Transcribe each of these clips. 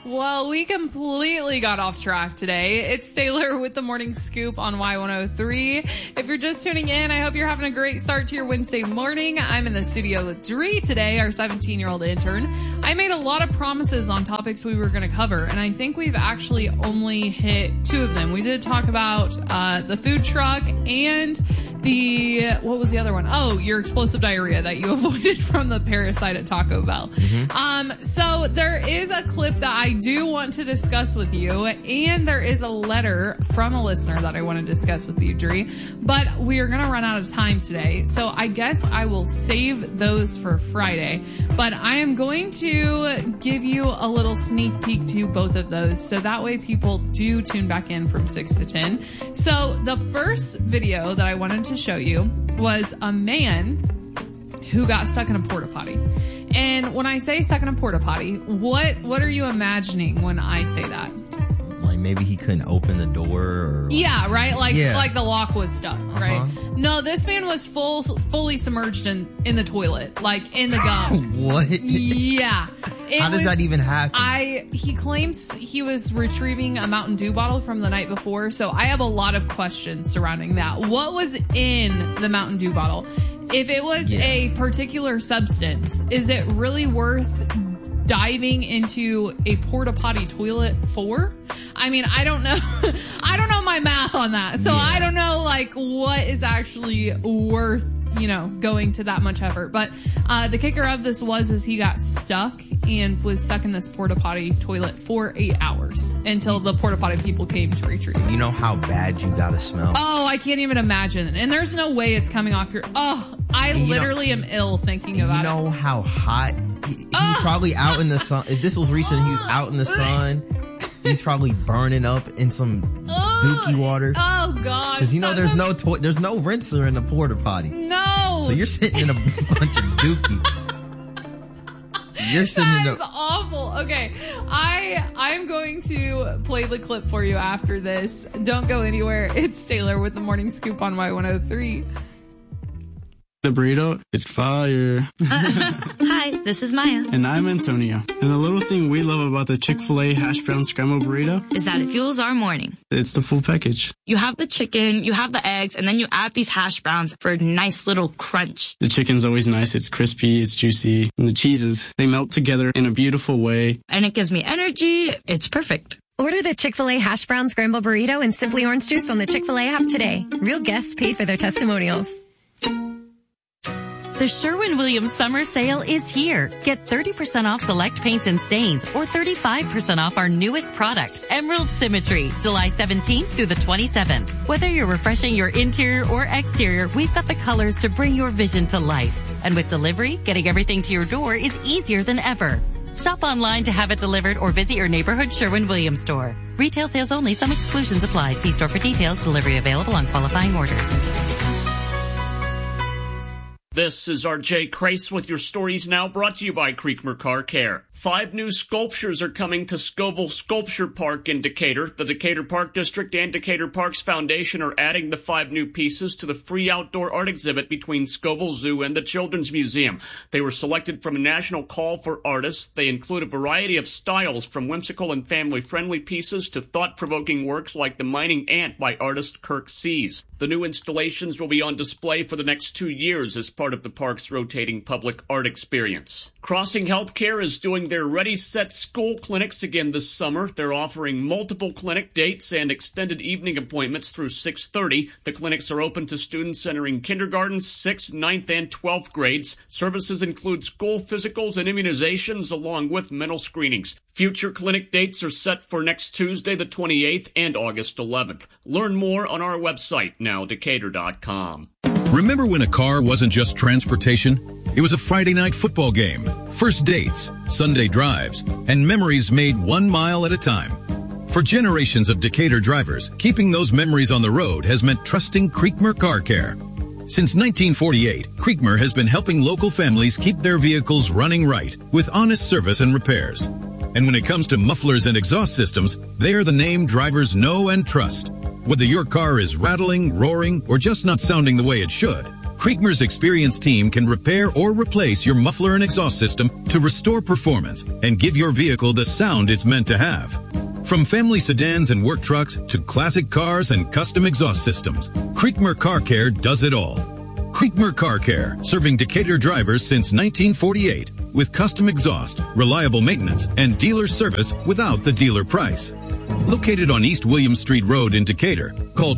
Well, we completely got off track today. It's Taylor with the Morning Scoop on Y103. If you're just tuning in, I hope you're having a great start to your Wednesday morning. I'm in the studio with Dree today, our 17-year-old intern. I made a lot of promises on topics we were going to cover, and I think we've actually only hit 2 of them. We did talk about the food truck and what was the other one? Oh, your explosive diarrhea that you avoided from the parasite at Taco Bell. Mm-hmm. So there is a clip that I do want to discuss with you, and there is a letter from a listener that I want to discuss with you, Dree, but we are going to run out of time today. So I guess I will save those for Friday, but I am going to give you a little sneak peek to both of those. So that way people do tune back in from 6 to 10. So the first video that I wanted to show you was a man who got stuck in a porta potty. And when I say stuck in a porta potty, what are you imagining when I say that? Like maybe he couldn't open the door or... Yeah, right? Like the lock was stuck, right? No, this man was fully submerged in the toilet, like in the gum. What? Yeah. How does that even happen? He claims he was retrieving a Mountain Dew bottle from the night before, so I have a lot of questions surrounding that. What was in the Mountain Dew bottle? If it was a particular substance, is it really worth diving into a porta potty toilet for? I mean, I don't know. I don't know my math on that. So I don't know like what is actually worth, going to that much effort. But the kicker of this is he got stuck and was stuck in this porta potty toilet for 8 hours until the porta potty people came to retrieve him. You know how bad you gotta smell? Oh, I can't even imagine. And there's no way it's coming off your... Oh, I literally am ill thinking about it. You know how hot... He's probably out in the sun. If this was recent, he was out in the sun. He's probably burning up in some dookie water. Oh, God. Because there's no rinser in the porta potty. No. So you're sitting in a bunch of dookie. That's awful. Okay, I'm going to play the clip for you after this. Don't go anywhere. It's Taylor with the Morning Scoop on Y103. The burrito is fire. Hi, this is Maya. And I'm Antonio. And the little thing we love about the Chick-fil-A hash brown scrambled burrito is that it fuels our morning. It's the full package. You have the chicken, you have the eggs, and then you add these hash browns for a nice little crunch. The chicken's always nice. It's crispy, it's juicy. And the cheeses, they melt together in a beautiful way. And it gives me energy. It's perfect. Order the Chick-fil-A hash brown scrambled burrito and Simply Orange Juice on the Chick-fil-A app today. Real guests paid for their testimonials. The Sherwin-Williams summer sale is here. Get 30% off select paints and stains or 35% off our newest product, Emerald Symmetry, July 17th through the 27th. Whether you're refreshing your interior or exterior, we've got the colors to bring your vision to life. And with delivery, getting everything to your door is easier than ever. Shop online to have it delivered or visit your neighborhood Sherwin-Williams store. Retail sales only. Some exclusions apply. See store for details. Delivery available on qualifying orders. This is R.J. Crace with your stories now, brought to you by Creekmer Car Care. 5 new sculptures are coming to Scoville Sculpture Park in Decatur. The Decatur Park District and Decatur Parks Foundation are adding the 5 new pieces to the free outdoor art exhibit between Scoville Zoo and the Children's Museum. They were selected from a national call for artists. They include a variety of styles, from whimsical and family-friendly pieces to thought-provoking works like The Mining Ant by artist Kirk Sees. The new installations will be on display for the next 2 years as part of the park's rotating public art experience. Crossing Healthcare is doing their Ready, Set, School clinics again this summer. They're offering multiple clinic dates and extended evening appointments through 6:30. The clinics are open to students entering kindergarten, 6th, 9th, and 12th grades. Services include school physicals and immunizations along with mental screenings. Future clinic dates are set for next Tuesday, the 28th, and August 11th. Learn more on our website, nowdecatur.com. Remember when a car wasn't just transportation? It was a Friday night football game, first dates, Sunday drives, and memories made 1 mile at a time. For generations of Decatur drivers, keeping those memories on the road has meant trusting Creekmer Car Care. Since 1948, Creekmer has been helping local families keep their vehicles running right with honest service and repairs. And when it comes to mufflers and exhaust systems, they are the name drivers know and trust. Whether your car is rattling, roaring, or just not sounding the way it should, Creekmer's experienced team can repair or replace your muffler and exhaust system to restore performance and give your vehicle the sound it's meant to have. From family sedans and work trucks to classic cars and custom exhaust systems, Creekmer Car Care does it all. Creekmer Car Care, serving Decatur drivers since 1948 with custom exhaust, reliable maintenance, and dealer service without the dealer price. Located on East William Street Road in Decatur, call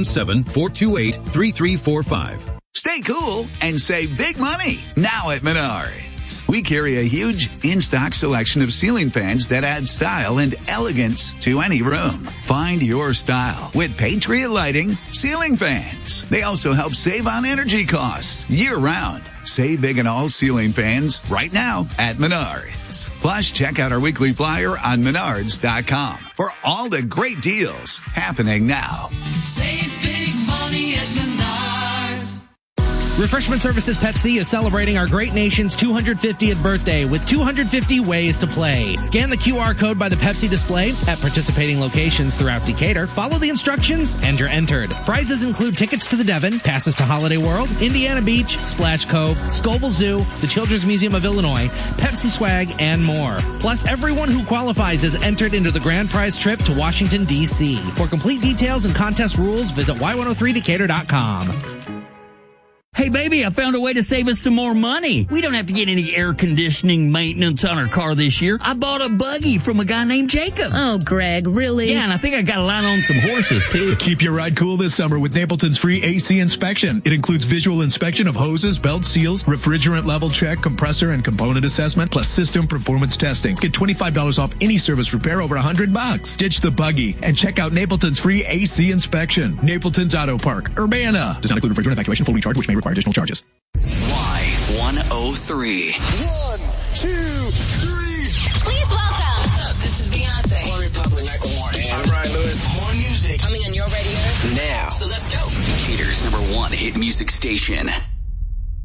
217-428-3345. Stay cool and save big money now at Menards. We carry a huge in-stock selection of ceiling fans that add style and elegance to any room. Find your style with Patriot Lighting ceiling fans. They also help save on energy costs year-round. Save big on all ceiling fans right now at Menards. Plus, check out our weekly flyer on Menards.com for all the great deals happening now. Save big money at Menards. Refreshment Services Pepsi is celebrating our great nation's 250th birthday with 250 ways to play. Scan the QR code by the Pepsi display at participating locations throughout Decatur, follow the instructions, and you're entered. Prizes include tickets to the Devon, passes to Holiday World, Indiana Beach, Splash Cove, Scoville Zoo, the Children's Museum of Illinois, Pepsi swag, and more. Plus, everyone who qualifies is entered into the grand prize trip to Washington, D.C. For complete details and contest rules, visit y103decatur.com. Hey, baby, I found a way to save us some more money. We don't have to get any air conditioning maintenance on our car this year. I bought a buggy from a guy named Jacob. Oh, Greg, really? Yeah, and I think I got a line on some horses, too. Keep your ride cool this summer with Napleton's free AC inspection. It includes visual inspection of hoses, belt seals, refrigerant level check, compressor and component assessment, plus system performance testing. Get $25 off any service repair over $100. Ditch the buggy and check out Napleton's free AC inspection. Napleton's Auto Park, Urbana. Does not include refrigerant evacuation, full recharge, which may require additional charges. Y103. 1, 2, 3. Please welcome. This is Beyonce. One Republic, Michael Moore. I'm Ryan Lewis. More music coming on your radio now. So let's go. Decatur's #1 hit music station.